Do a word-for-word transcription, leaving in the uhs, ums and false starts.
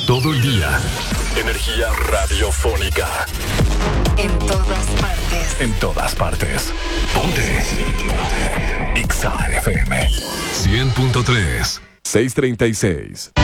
todo el día. Energía radiofónica. En todas partes. En todas partes. Ponte. Ixa F M. cien punto tres. seiscientos treinta y seis.